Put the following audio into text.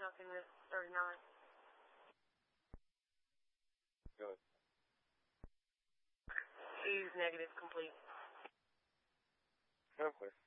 talking to 39. Good. He's negative, complete. No, clear.